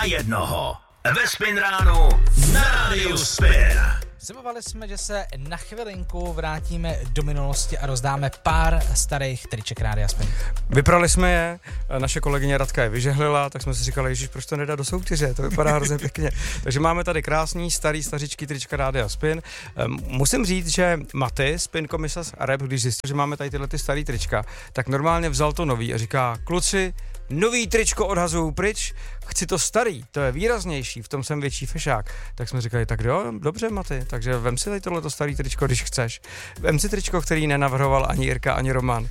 na jednoho. Ve Spin ránu na rádiu Spin. Slibovali jsme, že se na chvilinku vrátíme do minulosti a rozdáme pár starých triček Rádia Spin. Vyprali jsme je, naše kolegyně Radka je vyžehlila, tak jsme si říkali, ježiš, proč to nedá do soutěže, to vypadá hrozně pěkně. Takže máme tady krásný, staříčký trička Rádia Spin. Musím říct, že Maty, Spin komisař a Rap, když zjistil, že máme tady tyhle ty starý trička, tak normálně vzal to nový a říká, kluci, nový tričko odhazuju pryč, chci to starý, to je výraznější, v tom jsem větší fešák. Tak jsme říkali, tak jo, dobře Maty, takže vem si tady tohleto starý tričko, když chceš. Vem si tričko, který nenavrhoval ani Jirka, ani Roman.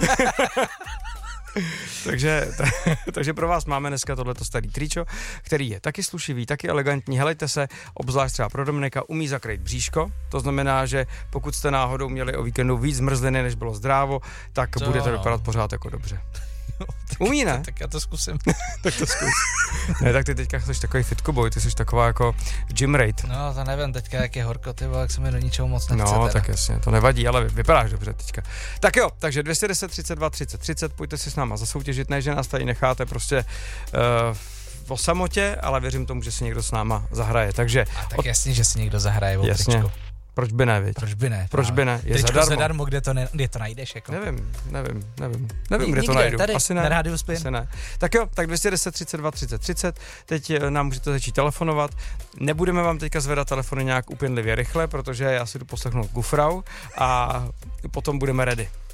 takže pro vás máme dneska tohleto starý tričo, který je taky slušivý, taky elegantní. Helejte se, obzvlášť třeba pro Dominika, umí zakrýt bříško, to znamená, že pokud jste náhodou měli o víkendu víc zmrzliny, než bylo zdrávo, tak budete vypadat pořád jako dobře. Umí, ne? Tak já to zkusím. Tak to zkus. Ne, tak ty teďka jsi takový fitkoboj, ty jsi taková jako gym rate. No, to nevím, teďka jak je horko, ty vole, jak se mi do ničeho moc nechce. No, teda. tak jasně, to nevadí, ale vypadáš dobře teďka. Tak jo, takže 210 32 30 30, pojďte si s náma zasoutěžit, ne, že nás tady necháte prostě o samotě, ale věřím tomu, že si někdo s náma zahraje, takže... A tak jasně, že si někdo zahraje o tričko. Proč by ne, viď? Proč by ne? Je tričko zadarmo, kde to najdeš, jako? Nevím, kde to najdu. Tady, asi ne. Na Rádiu Spin. Asi ne. Tak jo, tak 210 32 30 30, teď nám můžete začít telefonovat. Nebudeme vám teďka zvedat telefony nějak úpěnlivě rychle, protože já si jdu poslechnout Gufrau a potom budeme ready.